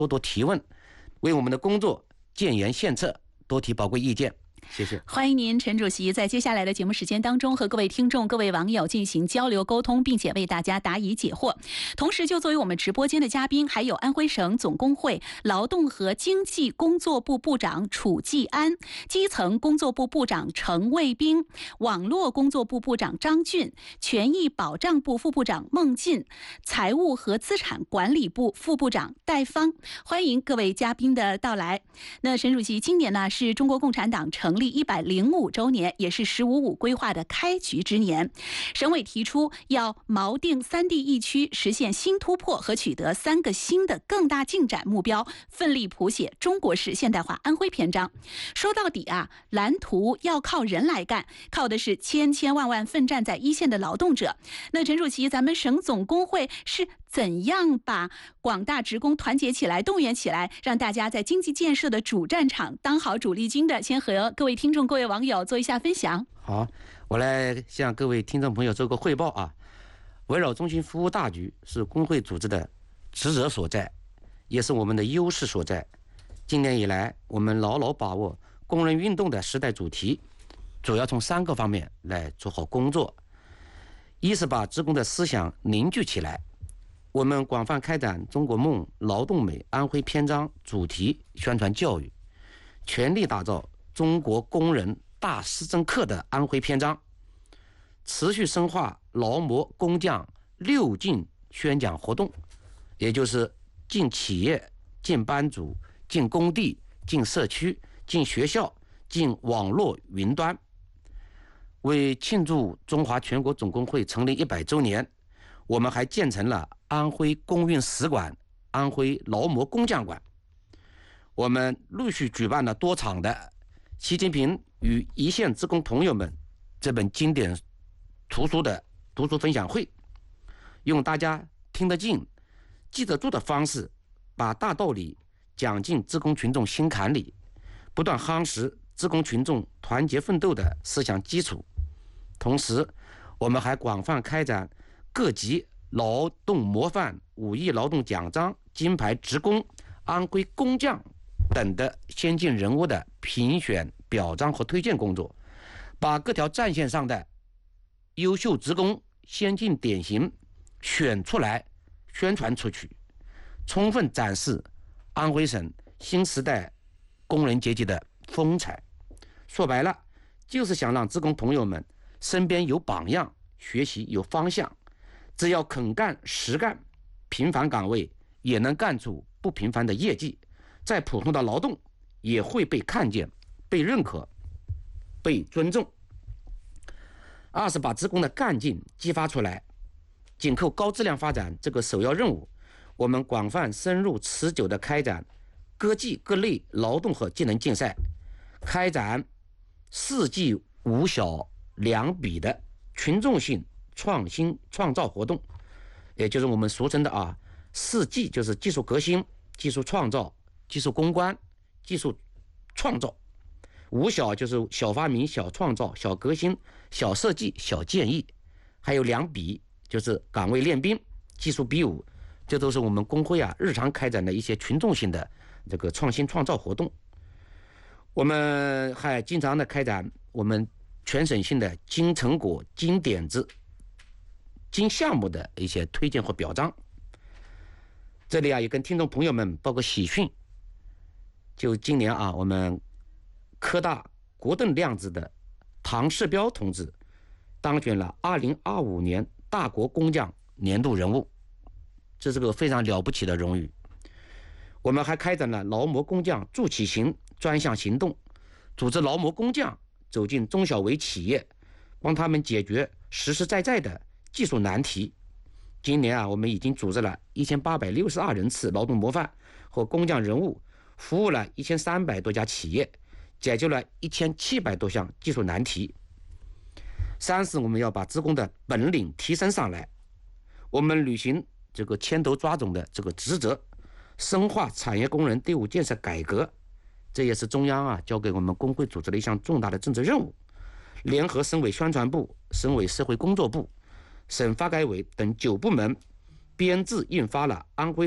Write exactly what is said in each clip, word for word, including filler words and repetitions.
多多提问，为我们的工作建言献策，多提宝贵意见。谢谢。 欢迎您，陈主席，在接下来的节目时间当中和各位听众、各位网友进行交流沟通，并且为大家答疑解惑。同时，就作为我们直播间的嘉宾，还有安徽省总工会劳动和经济工作部部长楚继安、基层工作部部长程卫兵、网络工作部部长张俊、权益保障部副部长孟进、财务和资产管理部副部长戴芳。欢迎各位嘉宾的到来。那陈主席，今年呢是中国共产党成立一百零五周年，也是“十五五”规划的开局之年。省委提出要锚定三地一区，实现新突破和取得三个新的更大进展目标，奋力谱写中国式现代化安徽篇章。说到底啊，蓝图要靠人来干，靠的是千千万万奋战在一线的劳动者。那陈主席，咱们省总工会是怎样把广大职工团结起来、动员起来，让大家在经济建设的主战场当好主力军的？先和各位听众、各位网友做一下分享。 好，我来向各位听众朋友做个汇报啊。围绕中心服务大局是工会组织的职责所在，也是我们的优势所在。今年以来，我们牢牢把握工人运动的时代主题，主要从三个方面来做好工作。一是把职工的思想凝聚起来，我们广泛开展中国梦、劳动美、安徽篇章主题宣传教育，全力打造中国工人大施政课的安徽篇章，持续深化劳模工匠六进宣讲活动，也就是进企业、进班组、进工地、进社区、进学校、进网络云端。为庆祝中华全国总工会成立一百周年，我们还建成了安徽工运使馆、安徽劳模工匠馆。我们陆续举办了多场的习近平与一线职工朋友们这本经典图书的读书分享会，用大家听得进、记得住的方式，把大道理讲进职工群众心坎里，不断夯实职工群众团结奋斗的思想基础。同时，我们还广泛开展各级劳动模范、五一劳动奖章、金牌职工、安徽工匠等的先进人物的评选、表彰和推荐工作，把各条战线上的优秀职工、先进典型选出来宣传出去，充分展示安徽省新时代工人阶级的风采。说白了，就是想让职工朋友们身边有榜样，学习有方向，只要肯干实干，平凡岗位也能干出不平凡的业绩，在普通的劳动也会被看见、被认可、被尊重。二是把职工的干劲激发出来，紧扣高质量发展这个首要任务，我们广泛深入持久地开展各技各类劳动和技能竞赛，开展四技五小两比的群众性创新创造活动，也就是我们俗称的啊四技，就是技术革新、技术创造、技术攻关、技术创造。五小就是小发明、小创造、小革新、小设计、小建议。还有两比，就是岗位练兵、技术比武，这都是我们工会啊日常开展的一些群众性的这个创新创造活动。我们还经常的开展我们全省性的金成果、金点子、金项目的一些推荐和表彰。这里啊也跟听众朋友们报个喜讯，就今年啊我们科大国盾量子的唐世标同志当选了二零二五年大国工匠年度人物，这是个非常了不起的荣誉。我们还开展了劳模工匠助企行专项行动，组织劳模工匠走进中小微企业，帮他们解决实实在在的技术难题。今年啊，我们已经组织了一千八百六十二人次劳动模范和工匠人物，服务了一千三百多家企业，解决了一千七百多项技术难题。三是我们要把职工的本领提升上来，我们履行这个牵头抓种的这个职责，深化产业工人队伍建设改革，这也是中央啊交给我们工会组织的一项重大的政治任务。联合省委宣传部、省委社会工作部、省发改委等九部门编制印发了安徽省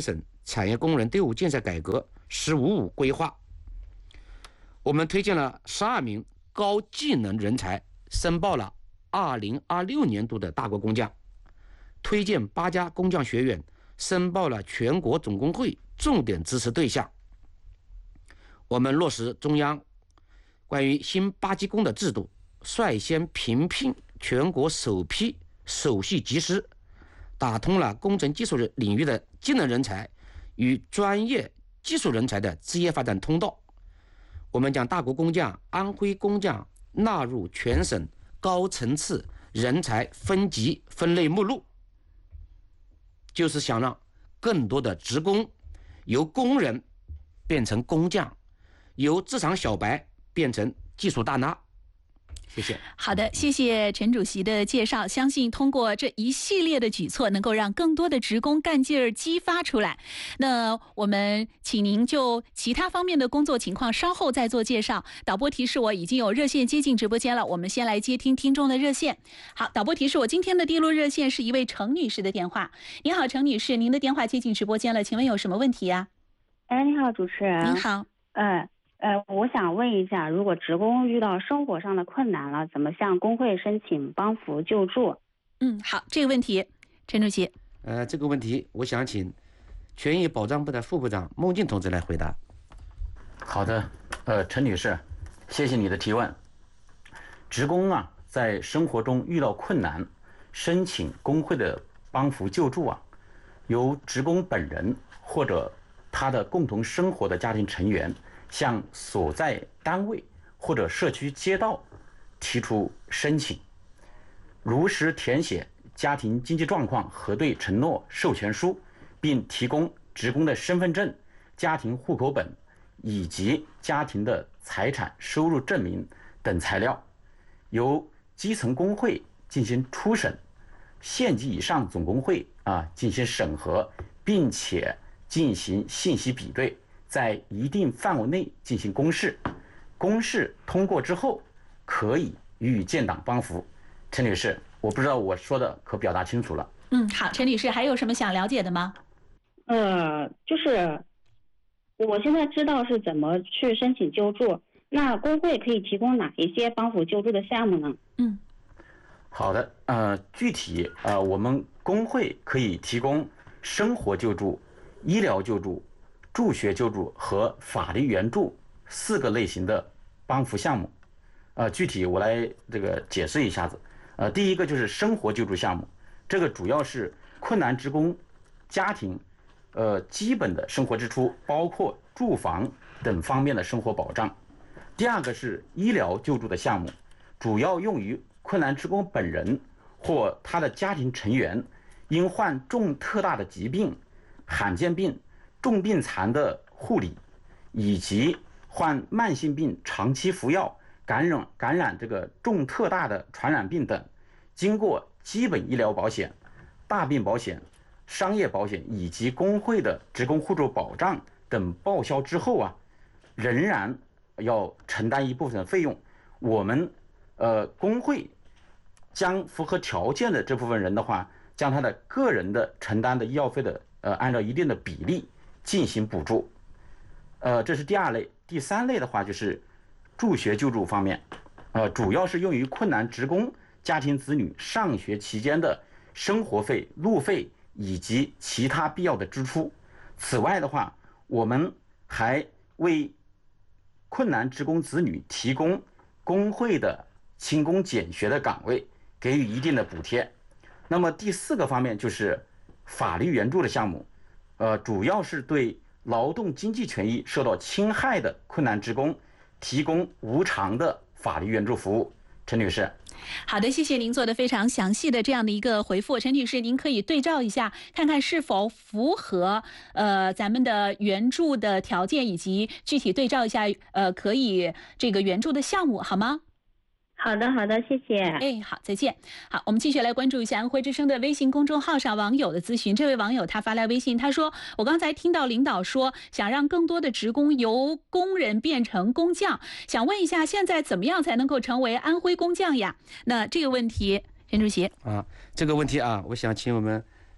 产业工人队伍建设改革“十五五”规划，我们推荐了十二名高技能人才申报了二零二六年度的大国工匠，推荐八家工匠学院申报了全国总工会重点支持对象。我们落实中央关于新八技工的制度，率先评聘全国首批首席技师，打通了工程技术领域的技能人才与专业技术人才的职业发展通道。我们将大国工匠、安徽工匠纳入全省高层次人才分级分类目录，就是想让更多的职工由工人变成工匠，由职场小白变成技术大拿。谢谢。 好的，谢谢陈主席的介绍。相信通过这一系列的举措，能够让更多的职工干劲儿激发出来。那我们请您就其他方面的工作情况稍后再做介绍。导播提示我已经有热线接进直播间了，我们先来接听听众的热线。好，导播提示我今天的第一路热线是一位程女士的电话。您好，程女士，您的电话接进直播间了，请问有什么问题呀？ 哎，你好，主持人。 您好。 呃呃，我想问一下，如果职工遇到生活上的困难了，怎么向工会申请帮扶救助？ 嗯，好，这个问题，陈主席。 呃，这个问题我想请权益保障部的副部长孟静同志来回答。 好的，呃，陈女士，谢谢你的提问。职工啊，在生活中遇到困难，申请工会的帮扶救助啊，由职工本人或者他的共同生活的家庭成员向所在单位或者社区街道提出申请，如实填写家庭经济状况核对承诺授权书，并提供职工的身份证、家庭户口本以及家庭的财产收入证明等材料，由基层工会进行初审，县级以上总工会啊进行审核，并且进行信息比对，在一定范围内进行公示，公示通过之后，可以予以建档帮扶。陈女士，我不知道我说的可表达清楚了。 嗯，好，陈女士还有什么想了解的吗？ 呃，就是我现在知道是怎么去申请救助，那工会可以提供哪一些帮扶救助的项目呢？ 嗯， 好的，呃，具体呃，我们工会可以提供生活救助、医疗救助、助学救助和法律援助四个类型的帮扶项目。呃，具体我来这个解释一下子。呃，第一个就是生活救助项目，这个主要是困难职工家庭呃基本的生活支出，包括住房等方面的生活保障。第二个是医疗救助的项目，主要用于困难职工本人或他的家庭成员因患重特大的疾病、罕见病、重病残的护理，以及患慢性病长期服药、感染感染这个重特大的传染病等，经过基本医疗保险、大病保险、商业保险以及工会的职工互助保障等报销之后啊，仍然要承担一部分的费用。我们呃工会将符合条件的这部分人的话，将他的个人的承担的医药费的呃按照一定的比例进行补助。呃，这是第二类。第三类的话就是助学救助方面，呃，主要是用于困难职工家庭子女上学期间的生活费、路费以及其他必要的支出。此外的话，我们还为困难职工子女提供工会的勤工俭学的岗位，给予一定的补贴。那么第四个方面就是法律援助的项目，呃，主要是对劳动经济权益受到侵害的困难职工提供无偿的法律援助服务。陈女士。 好的，谢谢您做的非常详细的这样的一个回复。陈女士，您可以对照一下，看看是否符合呃咱们的援助的条件，以及具体对照一下呃可以这个援助的项目，好吗？ 好的，好的，谢谢。 哎，好，再见。好，我们继续来关注一下安徽之声的微信公众号上网友的咨询。这位网友他发来微信，他说：“我刚才听到领导说想让更多的职工由工人变成工匠，想问一下，现在怎么样才能够成为安徽工匠呀？”那这个问题，陈主席啊，这个问题啊，我想请我们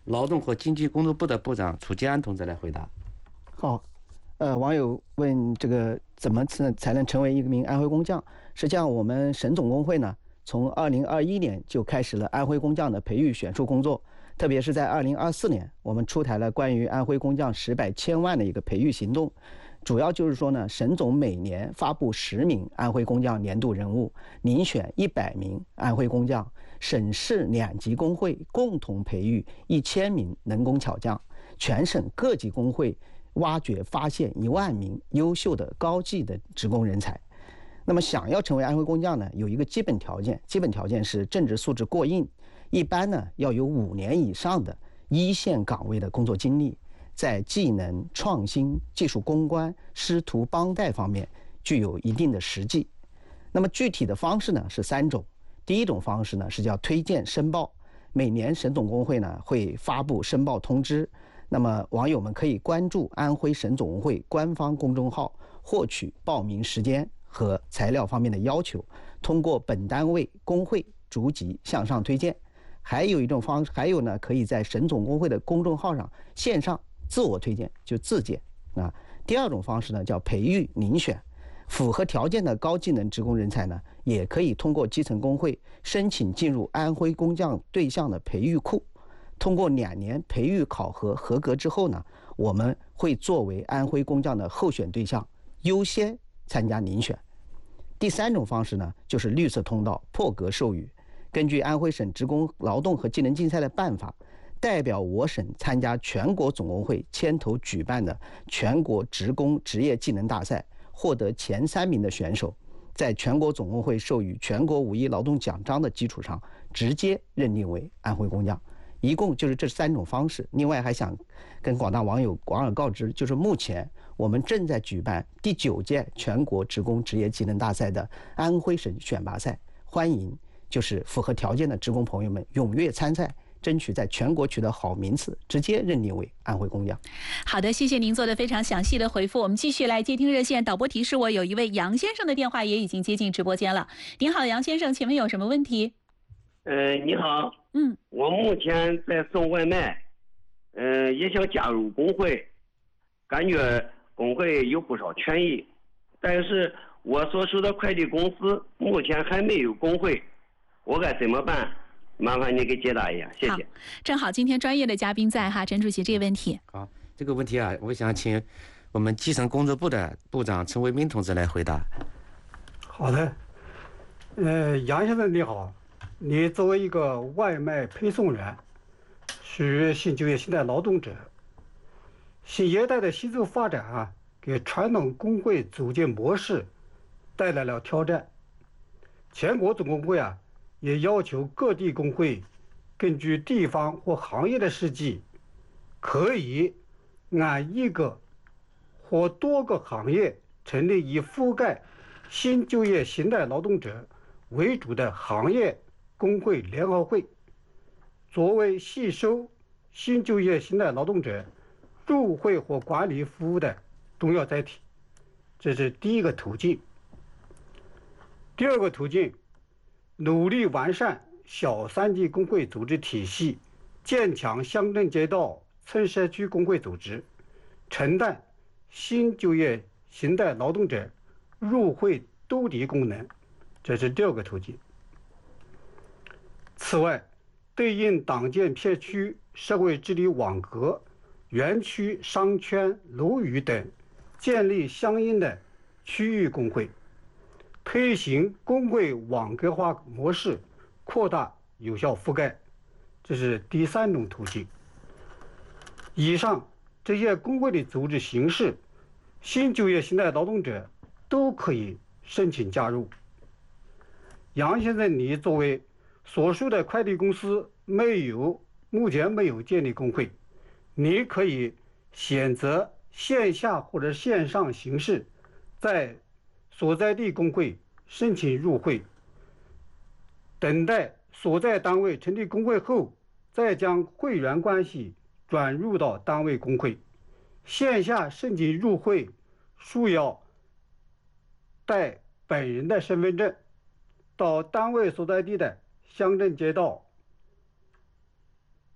劳动和经济工作部的部长楚建安同志来回答。 好，呃，网友问这个怎么才才能成为一名安徽工匠？实际上，我们省总工会呢，从二零二一年就开始了安徽工匠的培育选树工作，特别是在二零二四年，我们出台了关于安徽工匠十百千万的一个培育行动。主要就是说呢，省总每年发布十名安徽工匠年度人物，遴选一百名安徽工匠，省市两级工会共同培育一千名能工巧匠，全省各级工会挖掘发现一万名优秀的高技的职工人才。那么想要成为安徽工匠呢，有一个基本条件，基本条件是政治素质过硬，一般呢要有五年以上的一线岗位的工作经历，在技能创新、技术攻关、师徒帮带方面具有一定的实际。那么具体的方式呢是三种。第一种方式呢是叫推荐申报，每年省总工会呢会发布申报通知，那么网友们可以关注安徽省总工会官方公众号，获取报名时间和材料方面的要求，通过本单位工会逐级向上推荐。还有一种方式，还有呢，可以在省总工会的公众号上线上自我推荐，就自荐啊。第二种方式呢，叫培育遴选，符合条件的高技能职工人才呢，也可以通过基层工会申请进入安徽工匠对象的培育库。通过两年培育考核合格之后呢，我们会作为安徽工匠的候选对象，优先参加遴选。第三种方式呢，就是绿色通道破格授予。根据安徽省职工劳动和技能竞赛的办法，代表我省参加全国总工会牵头举办的全国职工职业技能大赛，获得前三名的选手，在全国总工会授予全国五一劳动奖章的基础上，直接认定为安徽工匠。一共就是这三种方式。另外还想跟广大网友广而告之，就是目前我们正在举办第九届全国职工职业技能大赛的安徽省选拔赛，欢迎就是符合条件的职工朋友们踊跃参赛，争取在全国取得好名次，直接认定为安徽工匠。 好的，谢谢您做的非常详细的回复。我们继续来接听热线，导播提示我有一位杨先生的电话也已经接进直播间了。您好，杨先生，请问有什么问题？ 呃，你好， 嗯， 我目前在送外卖，呃，也想加入工会，感觉工会有不少权益，但是我所属的快递公司目前还没有工会，我该怎么办？麻烦你给解答一下，谢谢。 正好今天专业的嘉宾在哈，陈主席这个问题。 好，这个问题啊，我想请我们基层工作部的部长陈为民同志来回答。 好的，呃，杨先生你好，你作为一个外卖配送员，属于新就业新的劳动者，新业态的迅速发展啊，给传统工会组建模式带来了挑战。全国总工会啊，也要求各地工会根据地方或行业的实际，可以按一个或多个行业成立以覆盖新就业新的劳动者为主的行业工会联合会，作为吸收新就业新的劳动者入会或管理服务的重要载体。这是第一个途径。第二个途径，努力完善小三级工会组织体系，建强乡镇街道村社区工会组织，承担新就业新的劳动者入会兜底功能。这是第二个途径。此外，对应党建片区社会治理网格、园区、商圈、楼宇等，建立相应的区域工会，推行工会网格化模式，扩大有效覆盖。这是第三种途径。以上这些工会的组织形式，新就业新的劳动者都可以申请加入。杨先生，你作为所属的快递公司没有目前没有建立工会，你可以选择线下或者线上形式，在所在地工会申请入会，等待所在单位成立工会后，再将会员关系转入到单位工会。线下申请入会需要带本人的身份证，到单位所在地的乡镇街道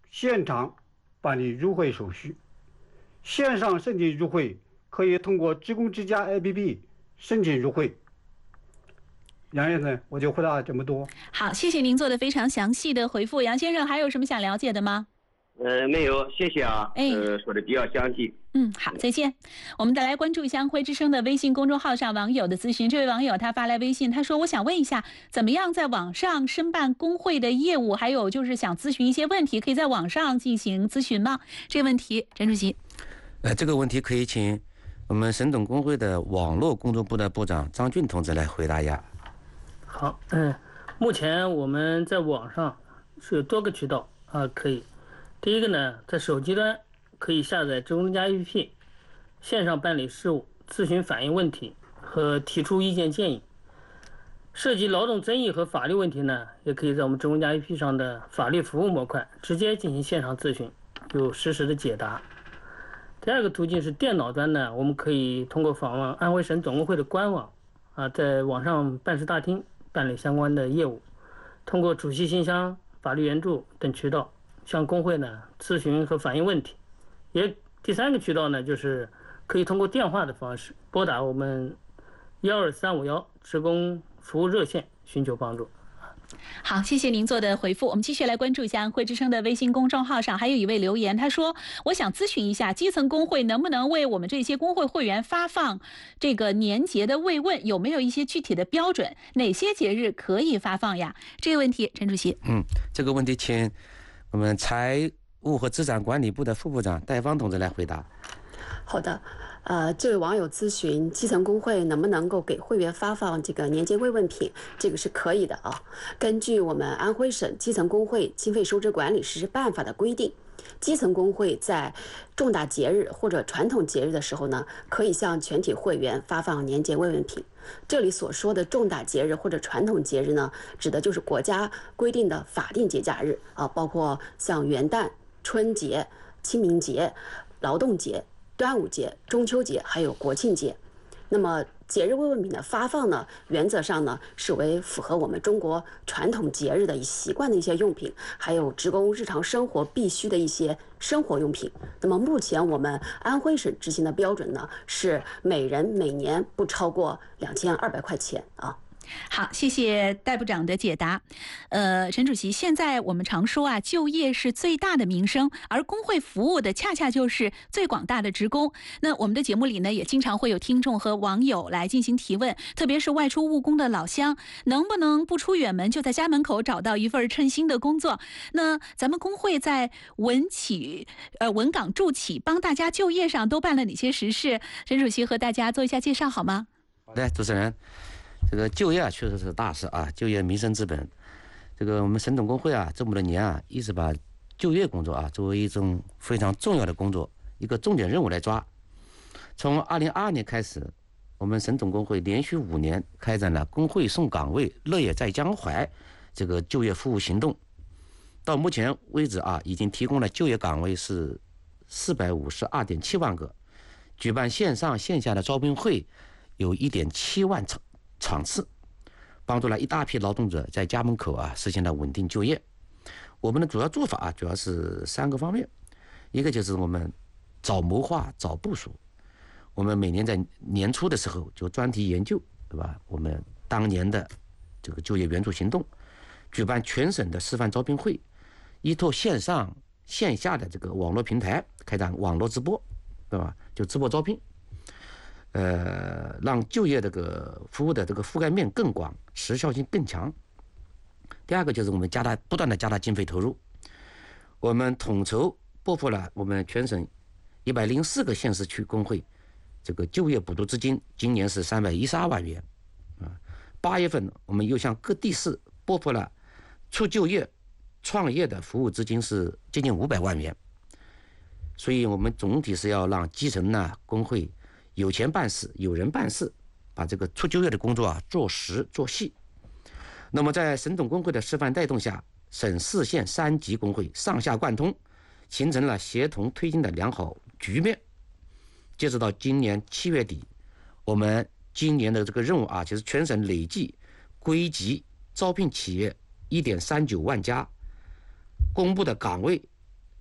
现场办理入会手续。线上申请入会可以通过职工之家 A P P 申请入会。杨先生，我就回答这么多。 好，谢谢您做的非常详细的回复。杨先生还有什么想了解的吗？ 呃，没有，谢谢啊。 哎， 呃，说的比较详细。 嗯，好，再见。我们再来关注一下安徽之声的微信公众号上网友的咨询。这位网友他发来微信，他说：“我想问一下，怎么样在网上申办工会的业务？还有就是想咨询一些问题，可以在网上进行咨询吗？”这个问题，陈主席。 呃，这个问题可以请我们省总工会的网络工作部的部长张俊同志来回答一下。 好，嗯，目前我们在网上是有多个渠道啊，可以。第一个呢，在手机端可以下载职工之家 A P P， 线上办理事务、咨询反映问题和提出意见建议。涉及劳动争议和法律问题呢，也可以在我们职工之家 A P P 上的法律服务模块直接进行线上咨询，有实时的解答。第二个途径是电脑端呢，我们可以通过访问安徽省总工会的官网啊，在网上办事大厅办理相关的业务，通过主席信箱、法律援助等渠道向工会呢咨询和反映问题。也第三个渠道呢，就是可以通过电话的方式拨打我们幺二三五幺职工服务热线寻求帮助。 好，谢谢您做的回复。我们继续来关注一下安徽之声的微信公众号上，还有一位留言，他说：“我想咨询一下，基层工会能不能为我们这些工会会员发放这个年节的慰问？有没有一些具体的标准？哪些节日可以发放呀？”这个问题，陈主席。 嗯，这个问题请我们财务和资产管理部的副部长戴芳同志来回答。 好的。呃，这位网友咨询基层工会能不能够给会员发放这个年节慰问品，这个是可以的啊。根据我们安徽省基层工会经费收支管理实施办法的规定，基层工会在重大节日或者传统节日的时候呢，可以向全体会员发放年节慰问品。这里所说的重大节日或者传统节日呢，指的就是国家规定的法定节假日啊，包括像元旦、春节、清明节、劳动节、端午节、中秋节还有国庆节。那么节日慰问品的发放呢，原则上呢是为符合我们中国传统节日的一习惯的一些用品，还有职工日常生活必须的一些生活用品。那么目前我们安徽省执行的标准呢，是每人每年不超过两千二百块钱啊。 好，谢谢戴部长的解答。呃，陈主席，现在我们常说啊，就业是最大的民生，而工会服务的恰恰就是最广大的职工。那我们的节目里呢，也经常会有听众和网友来进行提问，特别是外出务工的老乡，能不能不出远门，就在家门口找到一份称心的工作？那咱们工会在稳企、呃稳岗助企、帮大家就业上都办了哪些实事？陈主席和大家做一下介绍好吗？ 好的，主持人。这个就业啊，确实是大事啊，就业民生之本。这个我们省总工会啊，这么多年啊，一直把就业工作啊作为一种非常重要的工作，一个重点任务来抓。从二零二二年开始，我们省总工会连续五年开展了工会送岗位、乐业在江淮这个就业服务行动。到目前为止啊，已经提供了就业岗位是四百五十二点七万个，举办线上线下的招聘会有一点七万场。场次，帮助了一大批劳动者在家门口啊实现了稳定就业。我们的主要做法啊，主要是三个方面，一个就是我们早谋划、早部署。我们每年在年初的时候就专题研究，对吧？我们当年的这个就业援助行动，举办全省的示范招聘会，依托线上线下的这个网络平台开展网络直播，对吧？就直播招聘。呃，让就业这个服务的这个覆盖面更广，时效性更强。第二个就是我们加大不断的加大经费投入，我们统筹拨付了我们全省一百零四个县市区工会这个就业补助资金，今年是三百一十二万元啊。八月份我们又向各地市拨付了促就业、创业的服务资金是接近五百万元。所以我们总体是要让基层呢工会有钱办事，有人办事，把这个促就业的工作啊做实做细。那么在省总工会的示范带动下，省市县三级工会上下贯通，形成了协同推进的良好局面。截止到今年七月底，我们今年的这个任务啊，就是全省累计归集招聘企业一点三九万家，公布的岗位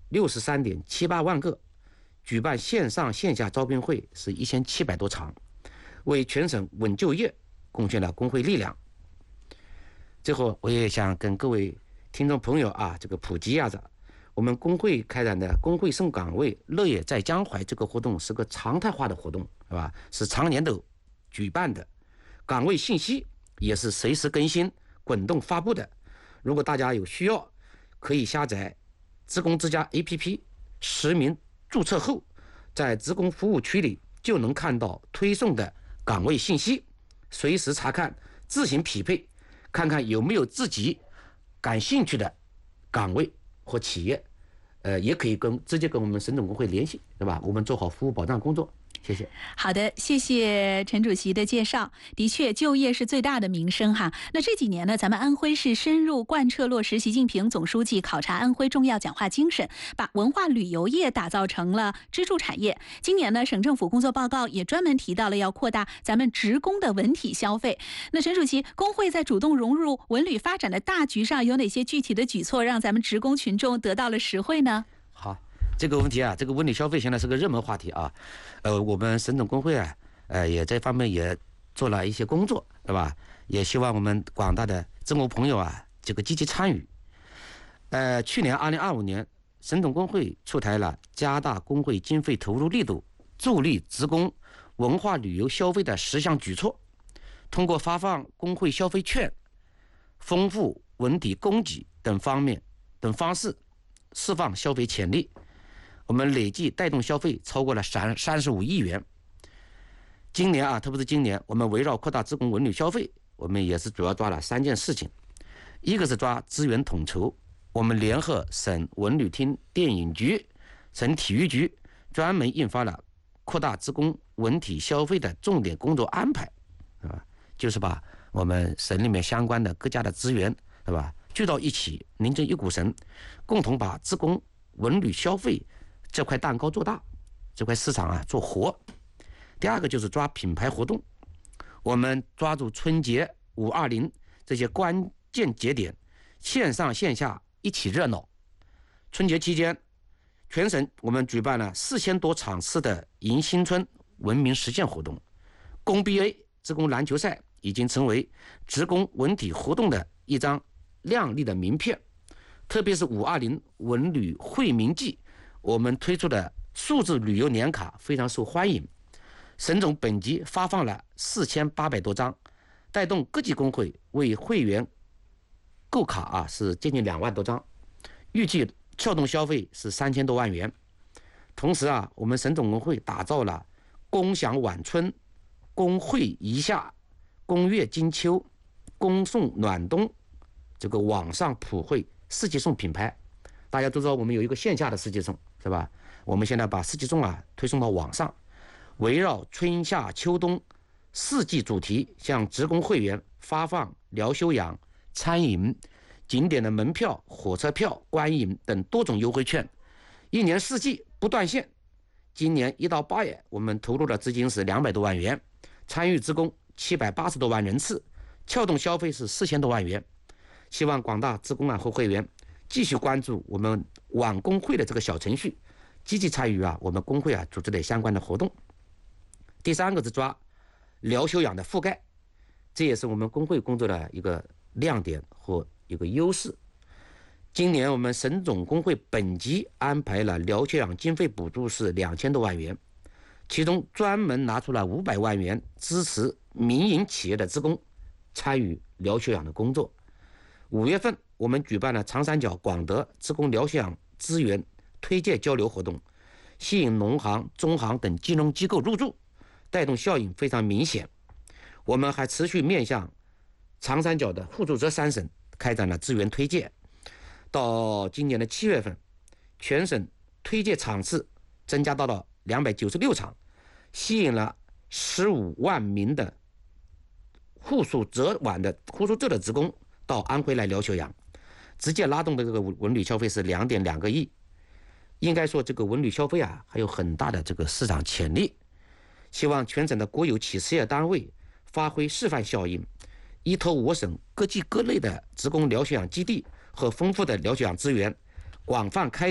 六十三点七八万个，举办线上线下招聘会是一千七百多场，为全省稳就业贡献了工会力量。最后，我也想跟各位听众朋友啊，这个普及一下子，我们工会开展的工会送岗位乐业在江淮这个活动是个常态化的活动，是吧？是常年都举办的，岗位信息也是随时更新、滚动发布的。如果大家有需要，可以下载职工之家 A P P， 实名注册后，在职工服务区里就能看到推送的岗位信息，随时查看，自行匹配，看看有没有自己感兴趣的岗位或企业，呃，也可以跟直接跟我们省总工会联系，对吧？我们做好服务保障工作。谢谢。 好的，谢谢陈主席的介绍。的确，就业是最大的民生哈。那这几年呢，咱们安徽市深入贯彻落实习近平总书记考察安徽重要讲话精神，把文化旅游业打造成了支柱产业。今年呢，省政府工作报告也专门提到了要扩大咱们职工的文体消费。那陈主席，工会在主动融入文旅发展的大局上，有哪些具体的举措，让咱们职工群众得到了实惠呢？ 好。这个问题啊，这个文旅消费现在是个热门话题啊，呃，我们省总工会啊，呃，也这方面也做了一些工作，对吧？也希望我们广大的职工朋友啊，这个积极参与。呃，去年二零二五年，省总工会出台了加大工会经费投入力度，助力职工文化旅游消费的十项举措，通过发放工会消费券、丰富文体供给等方面等方式，释放消费潜力。我们累计带动消费超过了三三十五亿元。今年啊，特别是今年，我们围绕扩大职工文旅消费，我们也是主要抓了三件事情。一个是抓资源统筹，我们联合省文旅厅电影局、省体育局，专门印发了扩大职工文体消费的重点工作安排，啊，就是把我们省里面相关的各家的资源，对吧，聚到一起，凝成一股绳，共同把职工文旅消费这块蛋糕做大，这块市场啊做活。第二个就是抓品牌活动，我们抓住春节、五二零这些关键节点，线上线下一起热闹。春节期间，全省我们举办了四千多场次的迎新春文明实践活动，工 B A 职工篮球赛已经成为职工文体活动的一张亮丽的名片。特别是五二零文旅惠民季，我们推出的数字旅游年卡非常受欢迎，省总本级发放了四千八百多张，带动各级工会为会员购卡啊是接近两万多张，预计撬动消费是三千多万元。同时啊，我们省总工会打造了工享晚春、工会一夏、工乐金秋、工送暖冬这个网上普惠四季送品牌。大家都知道我们有一个线下的四季送，是吧？我们现在把四季送啊推送到网上，围绕春夏秋冬四季主题，向职工会员发放疗休养、餐饮、景点的门票、火车票、观影等多种优惠券，一年四季不断线。今年一到八月，我们投入的资金是两百多万元，参与职工七百八十多万人次，撬动消费是四千多万元。希望广大职工啊和会员继续关注我们网工会的这个小程序，积极参与啊我们工会啊组织的相关的活动。第三个是抓疗休养的覆盖，这也是我们工会工作的一个亮点和一个优势。今年我们省总工会本级安排了疗休养经费补助是两千多万元，其中专门拿出了五百万元支持民营企业的职工参与疗休养的工作。五月份我们举办了长三角广德职工疗休养资源推介交流活动，吸引农行、中行等金融机构入驻，带动效应非常明显。我们还持续面向长三角的互助者三省开展了资源推介，到今年的七月份，全省推介场次增加到了两百九十六场，吸引了十五万名的互助者晚的互助者的职工到安徽来疗休养，直接拉动的这个文旅消费是两点两个亿。应该说这个文旅消费啊还有很大的这个市场潜力，希望全省的国有企事业单位发挥示范效应，依托我省各级各类的职工疗休养基地和丰富的疗休养资源，广泛开展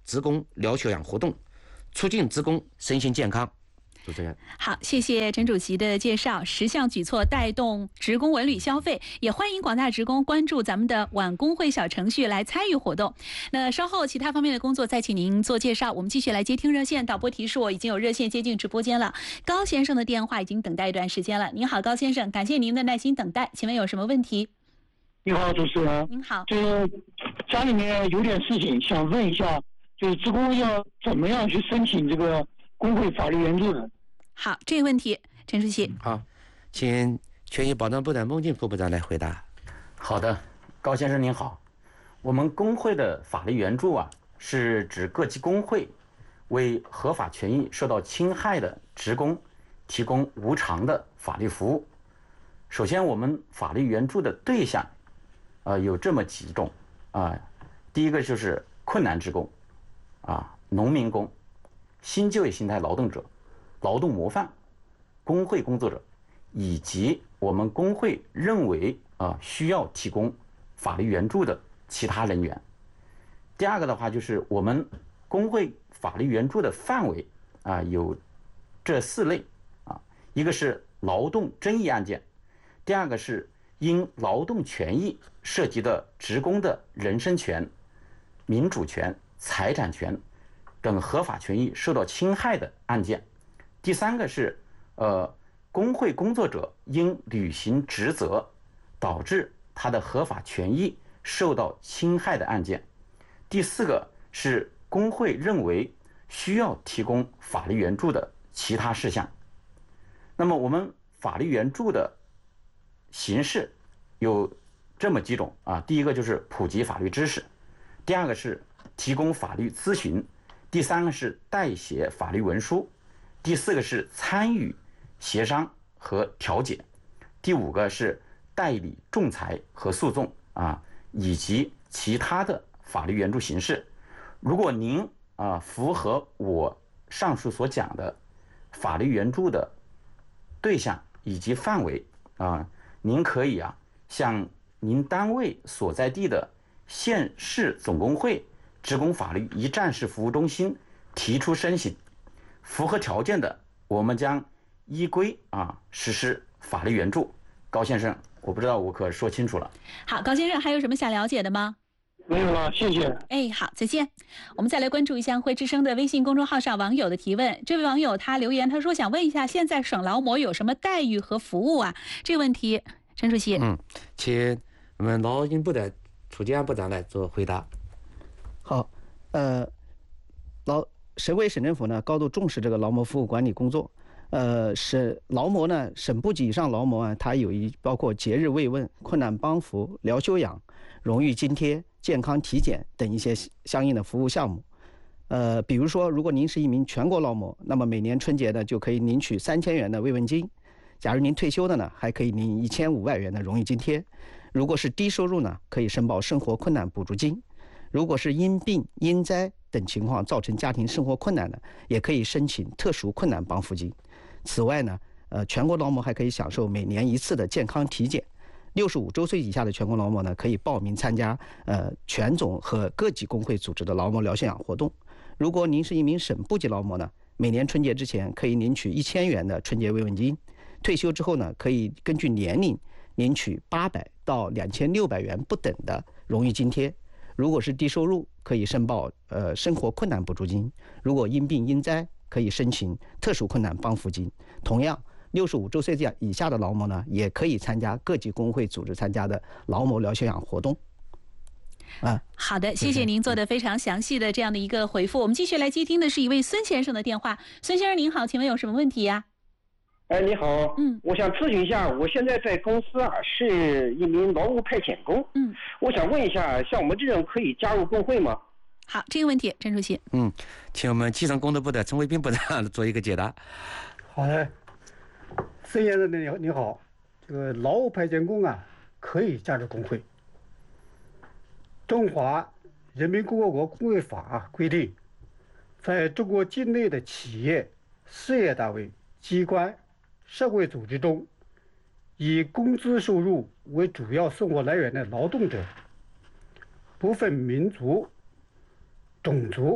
职工疗休养活动，促进职工身心健康。主持人， 好，谢谢陈主席的介绍。十项举措带动职工文旅消费，也欢迎广大职工关注咱们的晚工会小程序来参与活动。那稍后其他方面的工作再请您做介绍。我们继续来接听热线，导播提示我已经有热线接进直播间了。高先生的电话已经等待一段时间了。您好，高先生，感谢您的耐心等待，请问有什么问题？ 你好，主持人。 您好， 就是家里面有点事情，想问一下，就是职工要怎么样去申请这个工会法律援助的？ 好，这个问题，陈主席。 好，请权益保障部的孟进副部长来回答。 好的，高先生您好，我们工会的法律援助啊，是指各级工会为合法权益受到侵害的职工提供无偿的法律服务。首先，我们法律援助的对象，呃，有这么几种啊、呃，第一个就是困难职工，啊，农民工、新就业形态劳动者、劳动模范、工会工作者，以及我们工会认为啊、呃、需要提供法律援助的其他人员。第二个的话，就是我们工会法律援助的范围啊、呃、有这四类啊，一个是劳动争议案件。第二个是因劳动权益涉及的职工的人身权、民主权、财产权等合法权益受到侵害的案件。第三个是呃工会工作者因履行职责导致他的合法权益受到侵害的案件。第四个是工会认为需要提供法律援助的其他事项。那么我们法律援助的形式有这么几种啊，第一个就是普及法律知识，第二个是提供法律咨询，第三个是代写法律文书，第四个是参与协商和调解，第五个是代理仲裁和诉讼啊，以及其他的法律援助形式。如果您啊符合我上述所讲的法律援助的对象以及范围啊，您可以啊向您单位所在地的县市总工会职工法律一站式服务中心提出申请，符合条件的，我们将依规啊实施法律援助。高先生，我不知道我可说清楚了。 好，高先生还有什么想了解的吗？ 没有了，谢谢。 哎，好，再见。我们再来关注一下会之声的微信公众号上网友的提问。这位网友他留言，他说想问一下，现在省劳模有什么待遇和服务啊？这个问题，陈主席。 嗯，请我们劳动部的楚建安部长来做回答。 好，呃，劳省委省政府呢高度重视这个劳模服务管理工作。呃，省劳模呢，省部级以上劳模啊，它有一包括节日慰问、困难帮扶、疗休养、荣誉津贴、健康体检等一些相应的服务项目。呃，比如说，如果您是一名全国劳模，那么每年春节呢就可以领取三千元的慰问金；假如您退休的呢，还可以领一千五百元的荣誉津贴。如果是低收入呢，可以申报生活困难补助金；如果是因病、因灾等情况造成家庭生活困难的，也可以申请特殊困难帮扶金。此外呢，呃，全国劳模还可以享受每年一次的健康体检。六十五周岁以下的全国劳模呢，可以报名参加呃全总和各级工会组织的劳模疗休养活动。如果您是一名省部级劳模呢，每年春节之前可以领取一千元的春节慰问金。退休之后呢，可以根据年龄领取八百到两千六百元不等的荣誉津贴。如果是低收入，可以申报呃生活困难补助金。如果因病因灾，可以申请特殊困难帮扶金。同样，六十五周岁以下的劳模呢，也可以参加各级工会组织参加的劳模疗休养活动。啊， 好的，谢谢您做的非常详细的这样的一个回复。我们继续来接听的是一位孙先生的电话。孙先生您好，请问有什么问题呀？ 哎，你好， 嗯， 我想咨询一下，我现在在公司啊是一名劳务派遣工， 嗯， 我想问一下，像我们这种可以加入工会吗？ 好，这个问题，陈主席。 嗯，请我们基层工作部的陈卫兵部长做一个解答。 好的，孙先生你你好，这个劳务派遣工啊可以加入工会。中华人民共和国工会法规定，在中国境内的企业、事业单位、机关、社会组织中，以工资收入为主要生活来源的劳动者，不分民族、种族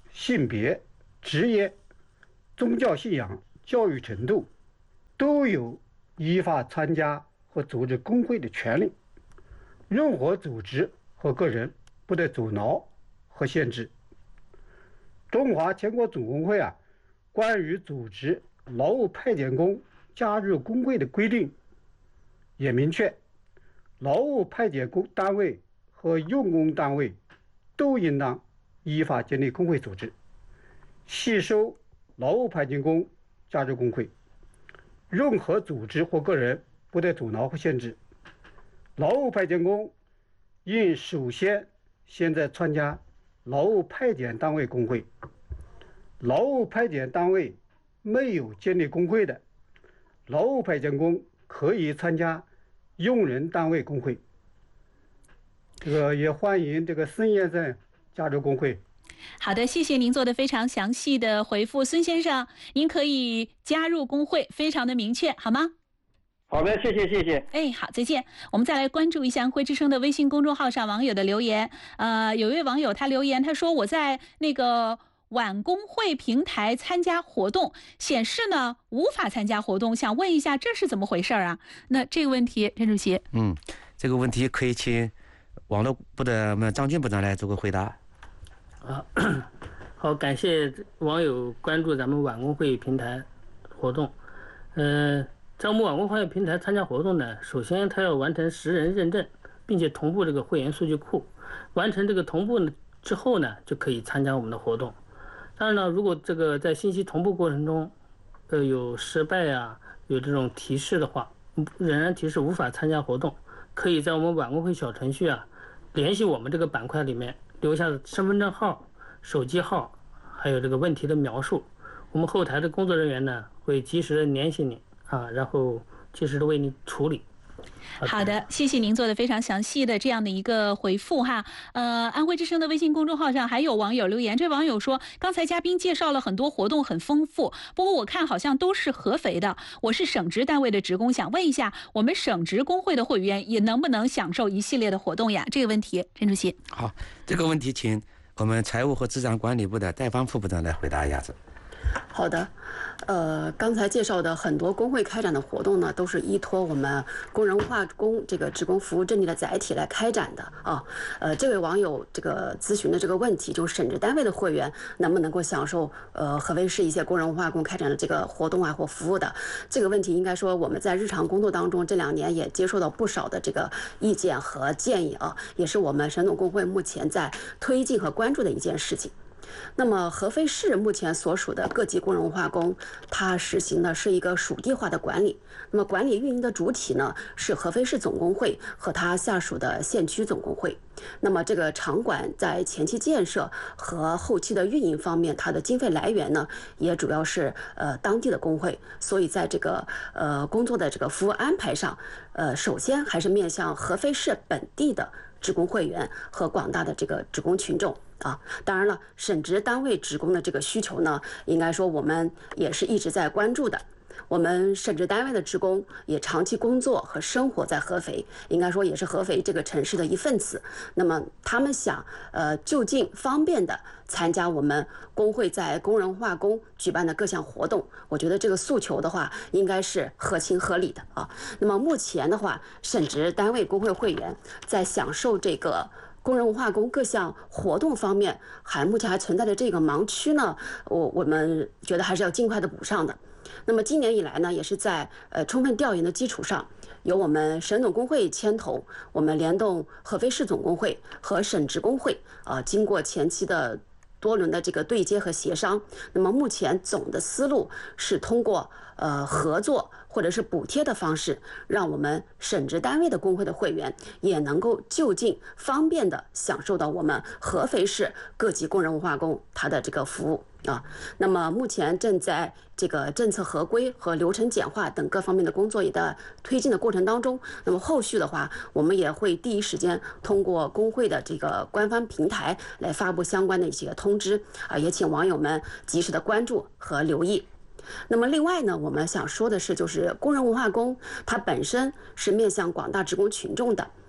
性别、职业、宗教信仰、教育程度，都有依法参加和组织工会的权利。任何组织和个人不得阻挠和限制。中华全国总工会啊，关于组织劳务派遣工加入工会的规定也明确，劳务派遣工单位和用工单位都应当依法建立工会组织，吸收劳务派遣工加入工会。任何组织或个人不得阻挠和限制。劳务派遣工应首先现在参加劳务派遣单位工会。劳务派遣单位没有建立工会的，劳务派遣工可以参加用人单位工会。这个也欢迎这个孙先生加入工会。 好的，谢谢您做的非常详细的回复，孙先生，您可以加入工会，非常的明确，好吗？ 好的，谢谢谢谢。 哎，好，再见。我们再来关注一下安徽之声的微信公众号上网友的留言。呃，有一位网友他留言，他说我在那个晚工会平台参加活动，显示呢无法参加活动，想问一下这是怎么回事啊？那这个问题，陈主席， 嗯，这个问题可以请网络部的我们张军部长来做个回答。 啊，好，感谢网友关注咱们晚工会平台活动。呃，在我们晚工会平台参加活动呢，首先他要完成十人认证，并且同步这个会员数据库。完成这个同步呢之后呢，就可以参加我们的活动。当然了，如果这个在信息同步过程中，呃有失败啊，有这种提示的话，仍然提示无法参加活动，可以在我们晚工会小程序啊，联系我们这个板块里面留下身份证号、手机号，还有这个问题的描述。我们后台的工作人员呢，会及时的联系你啊，然后及时的为你处理。 好的，谢谢您做的非常详细的这样的一个回复哈。呃，安徽之声的微信公众号上还有网友留言，这网友说，刚才嘉宾介绍了很多活动很丰富，不过我看好像都是合肥的。我是省直单位的职工，想问一下，我们省直工会的会员也能不能享受一系列的活动呀？这个问题，陈主席。 好，这个问题请我们财务和资产管理部的戴芳副部长来回答一下子。 好的，呃，刚才介绍的很多工会开展的活动呢，都是依托我们工人文化宫这个职工服务阵地的载体来开展的啊。呃，这位网友这个咨询的这个问题，就是省直单位的会员能不能够享受呃合肥市一些工人文化宫开展的这个活动啊或服务的这个问题，应该说我们在日常工作当中这两年也接受到不少的这个意见和建议啊，也是我们省总工会目前在推进和关注的一件事情。那么合肥市目前所属的各级工人文化宫，它实行的是一个属地化的管理。那么管理运营的主体呢是合肥市总工会和它下属的县区总工会。那么这个场馆在前期建设和后期的运营方面，它的经费来源呢也主要是呃当地的工会。所以在这个呃工作的这个服务安排上，呃首先还是面向合肥市本地的职工会员和广大的这个职工群众。啊，当然了，省直单位职工的这个需求呢，应该说我们也是一直在关注的。我们省直单位的职工也长期工作和生活在合肥，应该说也是合肥这个城市的一份子。那么他们想，呃，就近方便的参加我们工会在工人文化宫举办的各项活动，我觉得这个诉求的话，应该是合情合理的啊。那么目前的话，省直单位工会会员在享受这个工人文化宫各项活动方面，还目前还存在的这个盲区呢，我我们觉得还是要尽快的补上的。那么今年以来呢，也是在呃充分调研的基础上，由我们省总工会牵头，我们联动合肥市总工会和省直工会啊、呃，经过前期的多轮的这个对接和协商，那么目前总的思路是通过呃合作或者是补贴的方式，让我们省直单位的工会的会员也能够就近方便的享受到我们合肥市各级工人文化宫它的这个服务啊。那么目前正在这个政策合规和流程简化等各方面的工作也在推进的过程当中。那么后续的话，我们也会第一时间通过工会的这个官方平台来发布相关的一些通知啊，也请网友们及时的关注和留意。那么另外呢，我们想说的是，就是工人文化宫它本身是面向广大职工群众的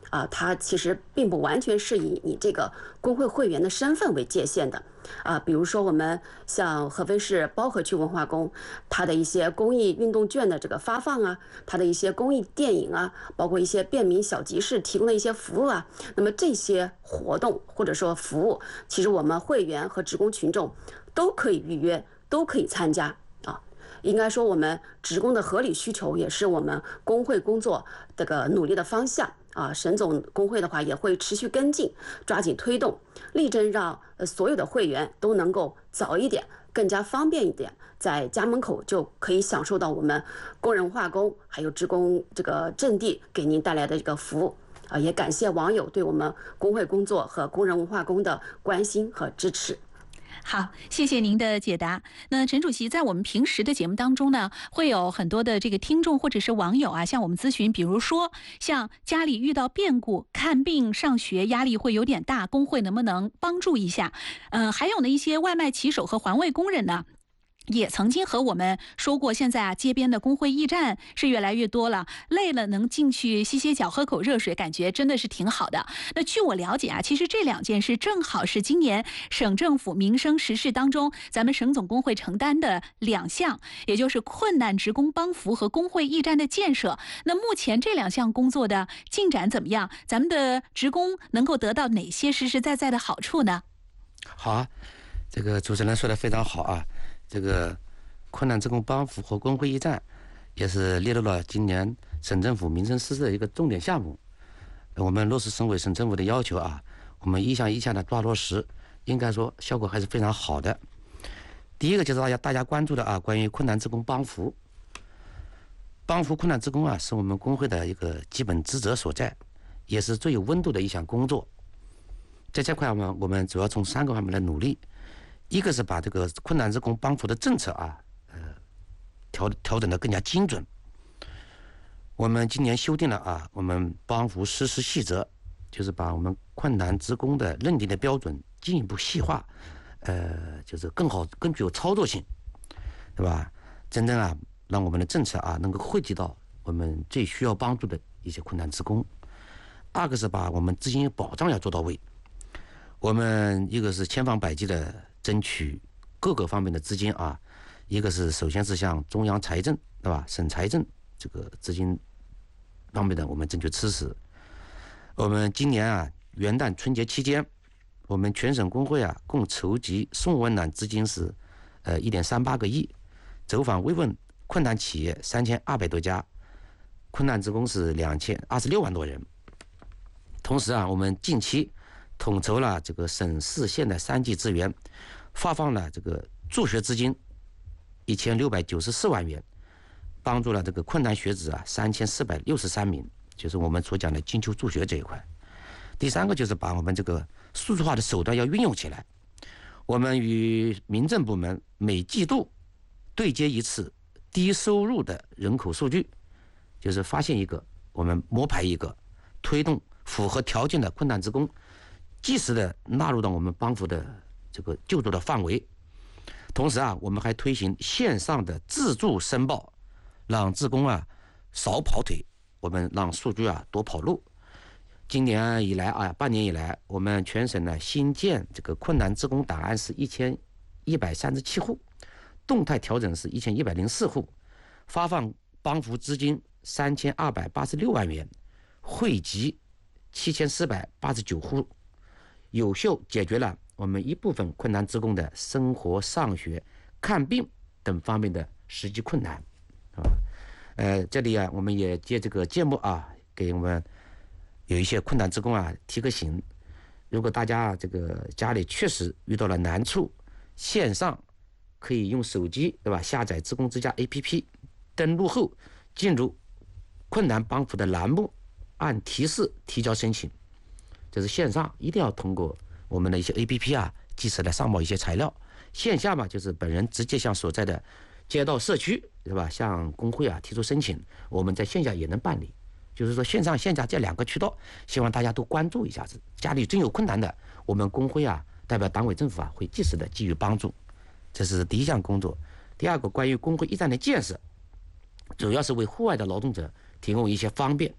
啊，它其实并不完全是以你这个工会会员的身份为界限的。啊，比如说我们像合肥市包河区文化宫，它的一些公益运动券的这个发放啊，它的一些公益电影啊，包括一些便民小集市提供的一些服务啊，那么这些活动或者说服务，其实我们会员和职工群众都可以预约，都可以参加啊。应该说，我们职工的合理需求也是我们工会工作这个努力的方向。啊，沈总工会的话也会持续跟进，抓紧推动，力争让呃所有的会员都能够早一点、更加方便一点，在家门口就可以享受到我们工人文化宫还有职工这个阵地给您带来的这个服务。啊，也感谢网友对我们工会工作和工人文化宫的关心和支持。 好，谢谢您的解答。那陈主席，在我们平时的节目当中呢，会有很多的这个听众或者是网友啊，向我们咨询，比如说像家里遇到变故、看病、上学压力会有点大，工会能不能帮助一下？嗯、呃，还有呢一些外卖骑手和环卫工人呢。也曾经和我们说过，现在啊，街边的工会驿站是越来越多了，累了能进去歇歇脚，喝口热水，感觉真的是挺好的。那据我了解啊，其实这两件事正好是今年省政府民生实事当中，咱们省总工会承担的两项，也就是困难职工帮扶和工会驿站的建设。那目前这两项工作的进展怎么样？咱们的职工能够得到哪些实实在在的好处呢？ 好啊，这个主持人说的非常好啊。这个困难职工帮扶和工会驿站也是列入了今年省政府民生实事的一个重点项目。我们落实省委省政府的要求啊，我们一项一项的抓落实，应该说效果还是非常好的。第一个就是大家大家关注的啊，关于困难职工帮扶，帮扶困难职工啊，是我们工会的一个基本职责所在，也是最有温度的一项工作。在这块呢，我们主要从三个方面来努力。一个是把这个困难职工帮扶的政策啊，呃，调调整得更加精准。我们今年修订了啊，我们帮扶实施细则，就是把我们困难职工的认定的标准进一步细化，呃，就是更好、更具有操作性，对吧？真正啊，让我们的政策啊能够惠及到我们最需要帮助的一些困难职工。二个是把我们资金保障要做到位，我们一个是千方百计的争取各个方面的资金啊，一个是首先是向中央财政，对吧？省财政这个资金方面的我们争取支持。我们今年啊元旦春节期间，我们全省工会啊共筹集送温暖资金是呃一点三八个亿，走访慰问困难企业三千二百多家，困难职工是两千二十六万多人。同时啊，我们近期统筹了这个省市县的三级资源，发放了这个助学资金一千六百九十四万元，帮助了这个困难学子啊三千四百六十三名，就是我们所讲的金秋助学这一块。第三个就是把我们这个数字化的手段要运用起来，我们与民政部门每季度对接一次低收入的人口数据，就是发现一个我们摸排一个，推动符合条件的困难职工及时的纳入到我们帮扶的这个救助的范围。同时啊，我们还推行线上的自助申报，让职工啊少跑腿，我们让数据啊多跑路。今年以来啊，半年以来，我们全省呢新建这个困难职工档案是一千一百三十七户，动态调整是一千一百零四户，发放帮扶资金三千二百八十六万元，惠及七千四百八十九户。有效解决了我们一部分困难职工的生活、上学、看病等方面的实际困难，啊，呃，这里啊，我们也借这个节目啊，给我们有一些困难职工啊提个醒。如果大家啊这个家里确实遇到了难处，线上可以用手机，对吧？下载职工之家 A P P， 登录后进入困难帮扶的栏目，按提示提交申请。这是线上一定要通过我们的一些 A P P 啊，及时来上报一些材料。线下嘛，就是本人直接向所在的街道社区，对吧？向工会啊提出申请，我们在线下也能办理。就是说线上线下这两个渠道，希望大家都关注一下子。家里真有困难的，我们工会啊代表党委政府啊会及时的给予帮助。这是第一项工作。第二个，关于工会驿站的建设，主要是为户外的劳动者提供一些方便。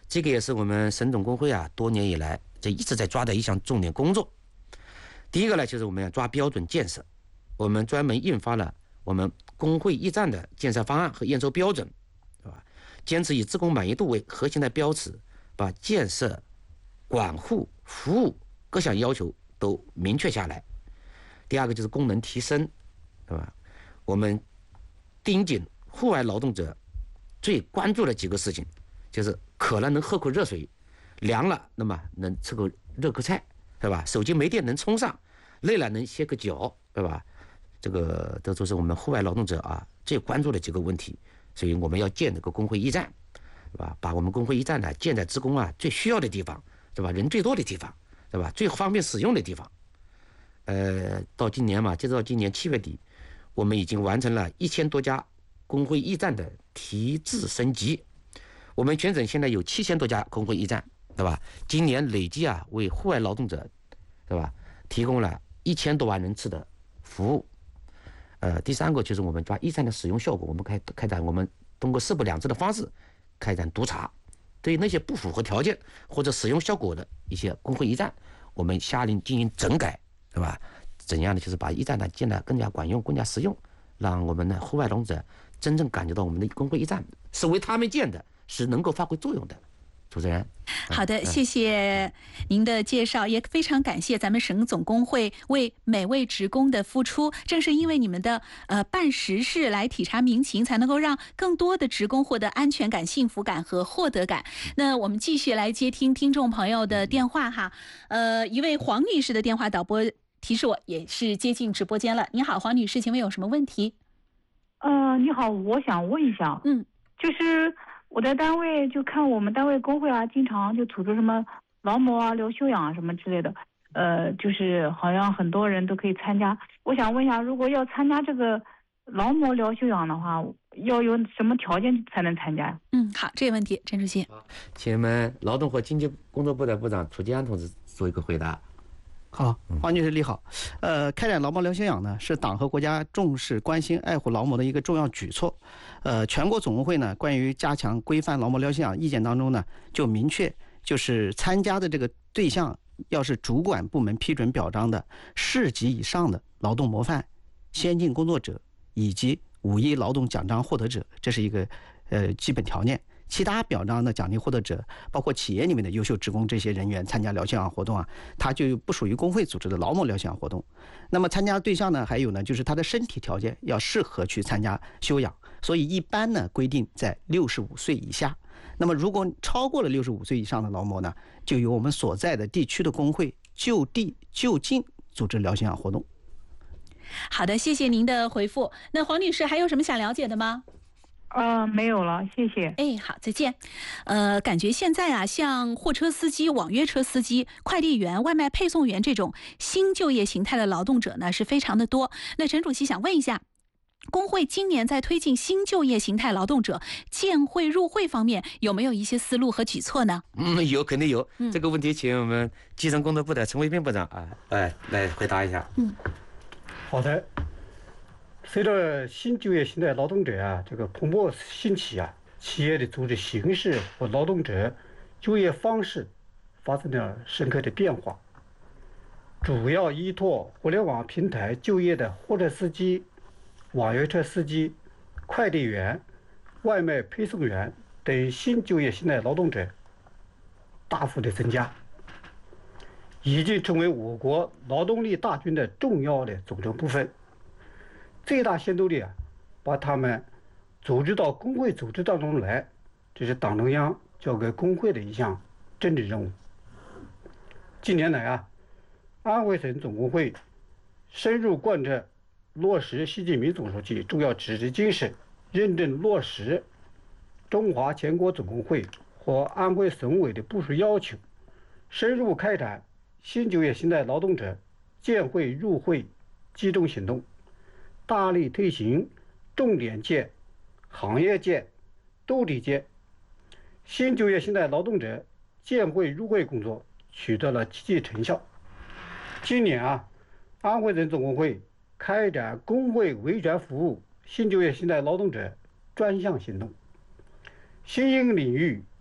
这个也是我们省总工会啊多年以来这一直在抓的一项重点工作。第一个呢，就是我们要抓标准建设，我们专门印发了我们工会驿站的建设方案和验收标准，是吧？坚持以职工满意度为核心的标尺，把建设、管护、服务各项要求都明确下来。第二个就是功能提升，对吧？我们盯紧户外劳动者最关注的几个事情，就是渴了能喝口热水，凉了那么能吃口热口菜，对吧？手机没电能充上，累了能歇个脚，对吧？这个这都是我们户外劳动者啊最关注的几个问题，所以我们要建这个工会驿站，对吧？把我们工会驿站呢建在职工啊最需要的地方，对吧？人最多的地方，对吧？最方便使用的地方。呃，到今年嘛，截止到今年七月底，我们已经完成了一千多家工会驿站的提质升级。我们全省现在有七千多家工会驿站，对吧？今年累计啊为户外劳动者，对吧？提供了一千多万人次的服务。呃，第三个就是我们抓驿站的使用效果，我们开开展我们通过四不两制的方式开展督查，对于那些不符合条件或者使用效果的一些工会驿站，我们下令进行整改，对吧？怎样的就是把驿站呢建得更加管用、更加实用，让我们的户外劳动者真正感觉到我们的工会驿站是为他们建的，是能够发挥作用的。主持人， 好的，谢谢您的介绍，也非常感谢咱们省总工会为每位职工的付出。正是因为你们的呃办实事来体察民情，才能够让更多的职工获得安全感、幸福感和获得感。那我们继续来接听听众朋友的电话哈，呃，一位黄女士的电话导播提示我也是接进直播间了。你好，黄女士，请问有什么问题？ 呃，你好，我想问一下， 嗯， 就是我在单位就看我们单位工会啊，经常就组织什么劳模啊、留休养啊什么之类的，呃，就是好像很多人都可以参加。我想问一下，如果要参加这个劳模留休养的话，要有什么条件才能参加？ 嗯，好，这个问题，陈主席， 请我们劳动和经济工作部的部长楚吉安同志做一个回答。 好，黄女士你好，呃，开展劳模留休养呢，是党和国家重视、关心、爱护劳模的一个重要举措。呃，全国总工会呢，关于加强规范劳模留休养意见当中呢，就明确，就是参加的这个对象要是主管部门批准表彰的市级以上的劳动模范、先进工作者以及五一劳动奖章获得者，这是一个呃基本条件。其他表彰的奖励获得者，包括企业里面的优秀职工这些人员参加疗休养活动啊，他就不属于工会组织的劳模疗休养活动。那么参加对象呢，还有呢，就是他的身体条件要适合去参加休养，所以一般呢规定在六十五岁以下。那么如果超过了六十五岁以上的劳模呢，就由我们所在的地区的工会就地就近组织疗休养活动。 好的，谢谢您的回复。那黄女士还有什么想了解的吗？ 呃，没有了，谢谢。 哎，好，再见。呃，感觉现在啊，像货车司机、网约车司机、快递员、外卖配送员这种新就业形态的劳动者呢，是非常的多。那陈主席想问一下，工会今年在推进新就业形态劳动者建会入会方面，有没有一些思路和举措呢？ 嗯，有，肯定有。 嗯、 这个问题，请我们基层工作部的陈卫兵部长啊，来来回答一下。 嗯， 好的。随着新就业形态劳动者啊这个蓬勃兴起啊，企业的组织形式和劳动者就业方式发生了深刻的变化。主要依托互联网平台就业的货车司机、网约车司机、快递员、外卖配送员等新就业形态劳动者大幅的增加，已经成为我国劳动力大军的重要的组成部分。最大限度地啊，把他们组织到工会组织当中来，这是党中央交给工会的一项政治任务。近年来啊，安徽省总工会深入贯彻落实习近平总书记重要指示精神，认真落实中华全国总工会和安徽省委的部署要求，深入开展新就业形态劳动者建会入会集中行动，大力推行重点建、行业建、兜底建。新就业形态劳动者建会入会工作取得了积极成效。今年啊，安徽省总工会开展工会维权服务新就业形态劳动者专项行动，新兴领域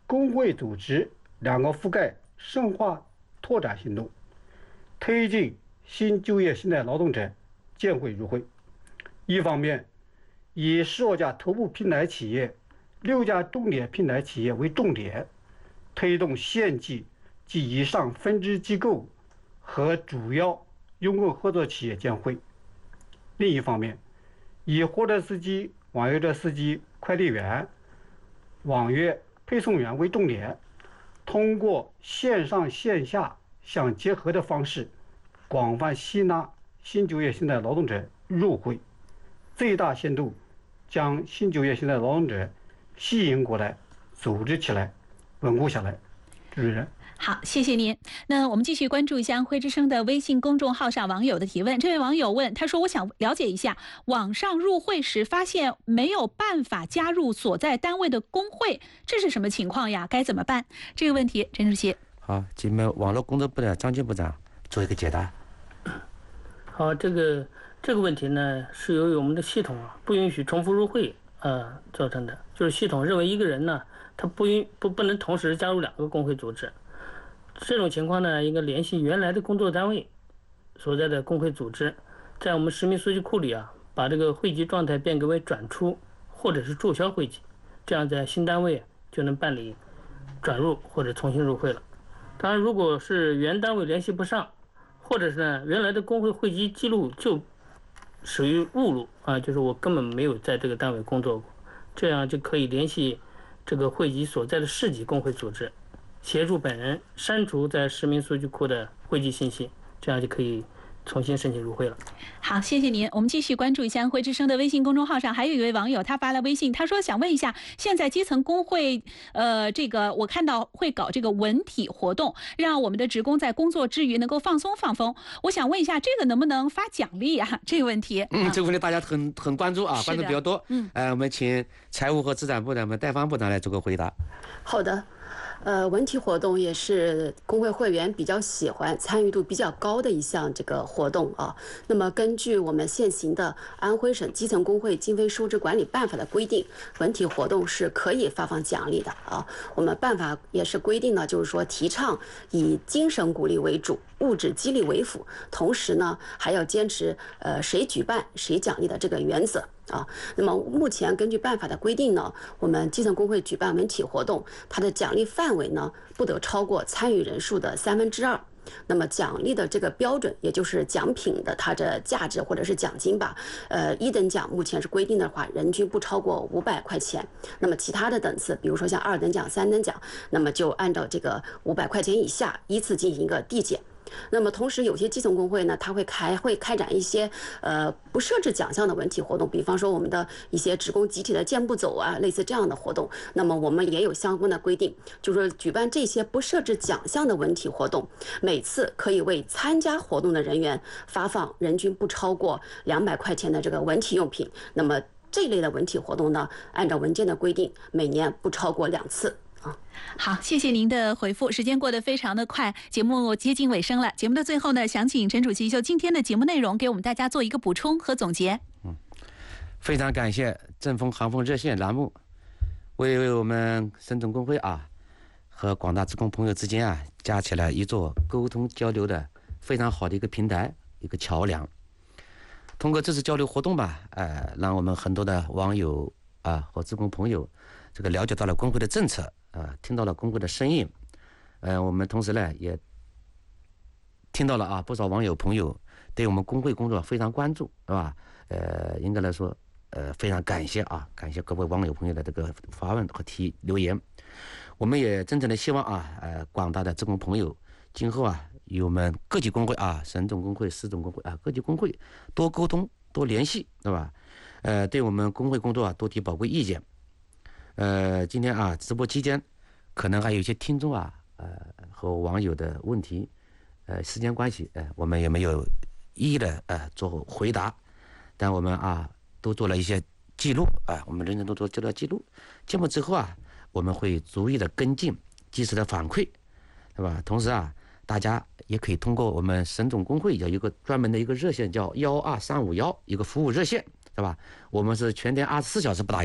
工会组织两个覆盖深化拓展行动，推进新就业现代劳动者建会入会。一方面，以十多家头部平台企业、六家重点平台企业为重点，推动县级及以上分支机构和主要用工合作企业建会。另一方面，以货车司机、网约车司机、快递员、网约配送员为重点，通过线上线下相结合的方式，广泛吸纳新就业现代劳动者入会，最大限度将新就业现代劳动者吸引过来，组织起来，稳固下来。主持人。 好，谢谢您。那我们继续关注一下安徽之声的微信公众号上网友的提问。这位网友问，他说：“我想了解一下，网上入会时发现没有办法加入所在单位的工会，这是什么情况呀？该怎么办？”这个问题，陈主席。 好，请问网络工作部的张军部长做一个解答。 好，这个这个问题呢，是由于我们的系统啊不允许重复入会呃造成的，就是系统认为一个人呢，他不允不不能同时加入两个工会组织。这种情况呢，应该联系原来的工作单位所在的工会组织，在我们实名数据库里啊，把这个会籍状态变更为转出或者是注销会籍，这样在新单位就能办理转入或者重新入会了。当然，如果是原单位联系不上，或者是呢原来的工会会籍记录就属于误录啊，就是我根本没有在这个单位工作过，这样就可以联系这个会籍所在的市级工会组织，协助本人删除在实名数据库的会籍信息，这样就可以重新申请入会了。 好，谢谢您。我们继续关注一下安徽之声的微信公众号上，还有一位网友他发了微信，他说想问一下，现在基层工会，呃，这个我看到会搞这个文体活动，让我们的职工在工作之余能够放松放风。我想问一下，这个能不能发奖励啊？这个问题， 嗯，这个问题大家很很关注啊，关注比较多。 嗯， 呃，我们请财务和资产部的我们戴方部长来做个回答。 好的。呃，文体活动也是工会会员比较喜欢、参与度比较高的一项这个活动啊。那么，根据我们现行的安徽省基层工会经费收支管理办法的规定，文体活动是可以发放奖励的啊。我们办法也是规定呢，就是说提倡以精神鼓励为主，物质激励为辅，同时呢还要坚持呃谁举办谁奖励的这个原则。啊，那么目前根据办法的规定呢，我们基层工会举办文体活动，它的奖励范围呢不得超过参与人数的三分之二。那么奖励的这个标准，也就是奖品的它的价值或者是奖金吧，呃，一等奖目前是规定的话，人均不超过五百块钱。那么其他的等次，比如说像二等奖、三等奖，那么就按照这个五百块钱以下依次进行一个递减。那么同时，有些基层工会呢，它会开会开展一些呃不设置奖项的文体活动，比方说我们的一些职工集体的健步走啊，类似这样的活动。那么我们也有相关的规定，就是说举办这些不设置奖项的文体活动，每次可以为参加活动的人员发放人均不超过两百块钱的这个文体用品。那么这一类的文体活动呢，按照文件的规定，每年不超过两次。 好，谢谢您的回复。时间过得非常的快，节目接近尾声了。节目的最后呢，想请陈主席就今天的节目内容给我们大家做一个补充和总结。 嗯，非常感谢正风航风热线栏目为我们省总工会啊和广大职工朋友之间啊架起了一座沟通交流的非常好的一个平台，一个桥梁。通过这次交流活动吧，呃，让我们很多的网友啊和职工朋友这个了解到了工会的政策啊，听到了工会的声音，呃，我们同时呢也听到了啊不少网友朋友对我们工会工作非常关注，是吧？呃，应该来说，呃，非常感谢啊，感谢各位网友朋友的这个发问和提留言。我们也真正的希望啊，呃，广大的职工朋友今后啊，与我们各级工会啊，省总工会、市总工会啊，各级工会多沟通、多联系，对吧？呃，对我们工会工作啊多提宝贵意见。呃，今天啊直播期间，可能还有一些听众啊，呃和网友的问题，呃，时间关系，呃，我们也没有一一的呃做回答，但我们啊都做了一些记录啊、呃，我们人人都做这段记录。节目之后啊，我们会逐一的跟进，及时的反馈，对吧？同时啊，大家也可以通过我们省总工会有一个专门的一个热线，叫幺二三五幺，一个服务热线，对吧？我们是全天二十四小时不打烊的。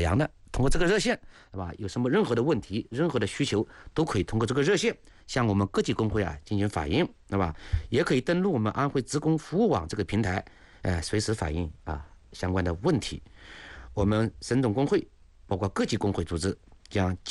通过这个热线，对吧？有什么任何的问题、任何的需求，都可以通过这个热线向我们各级工会啊进行反映，对吧？也可以登录我们安徽职工服务网这个平台，呃，随时反映啊相关的问题。我们省总工会包括各级工会组织将